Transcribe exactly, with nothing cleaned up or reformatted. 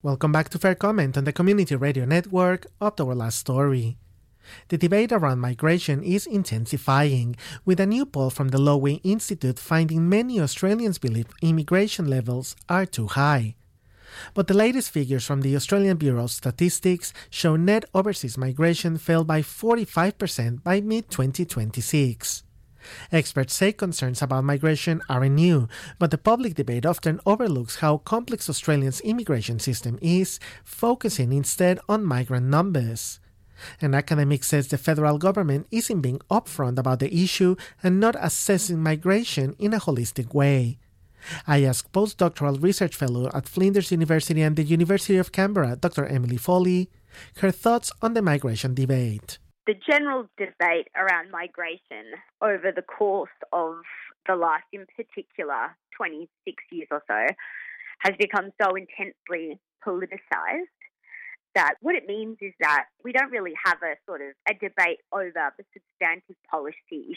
Welcome back to Fair Comment on the Community Radio Network. Up to our last story. The debate around migration is intensifying, with a new poll from the Lowy Institute finding many Australians believe immigration levels are too high. But the latest figures from the Australian Bureau of Statistics show net overseas migration fell by forty-five percent by mid twenty twenty-six. Experts say concerns about migration aren't new, but the public debate often overlooks how complex Australia's immigration system is, focusing instead on migrant numbers. An academic says the federal government isn't being upfront about the issue and not assessing migration in a holistic way. I asked postdoctoral research fellow at Flinders University and the University of Canberra, Doctor Emily Foley, her thoughts on the migration debate. The general debate around migration over the course of the last, in particular, twenty-six years or so, has become so intensely politicised that what it means is that we don't really have a sort of a debate over the substantive policy